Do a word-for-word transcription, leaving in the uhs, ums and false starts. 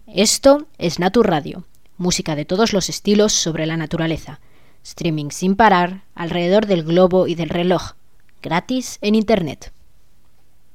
Esto es Natur Radio, música de todos los estilos sobre la naturaleza, streaming sin parar alrededor del globo y del reloj, gratis en internet.